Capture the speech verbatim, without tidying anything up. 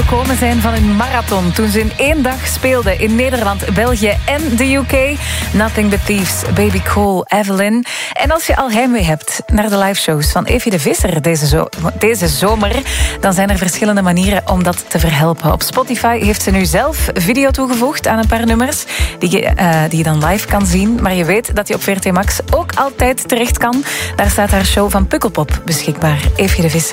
bekomen zijn van hun marathon toen ze in één dag speelden in Nederland, België en de U K. Nothing But Thieves, Baby Cool, Evelyn. En als je al heimwee hebt naar de liveshows van Evie de Visser deze, zo- deze zomer, dan zijn er verschillende manieren om dat te verhelpen. Op Spotify heeft ze nu zelf video toegevoegd aan een paar nummers die je, uh, die je dan live kan zien. Maar je weet dat je op V R T Max ook altijd terecht kan. Daar staat haar show van Pukkelpop beschikbaar. Evie de Visser.